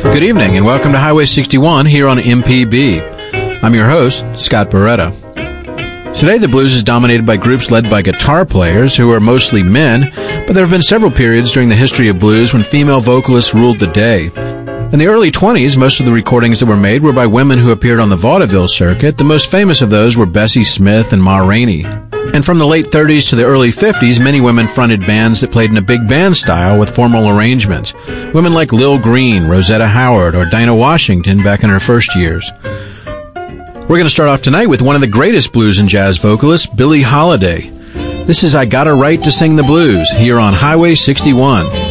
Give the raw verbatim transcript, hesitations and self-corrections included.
Good evening and welcome to Highway sixty-one here on M P B. I'm your host, Scott Beretta. Today the blues is dominated by groups led by guitar players who are mostly men, but there have been several periods during the history of blues when female vocalists ruled the day. In the early twenties, most of the recordings that were made were by women who appeared on the vaudeville circuit. The most famous of those were Bessie Smith and Ma Rainey. And from the late thirties to the early fifties, many women fronted bands that played in a big band style with formal arrangements. Women like Lil Green, Rosetta Howard, or Dinah Washington back in her first years. We're going to start off tonight with one of the greatest blues and jazz vocalists, Billie Holiday. This is I Got a Right to Sing the Blues here on Highway sixty-one.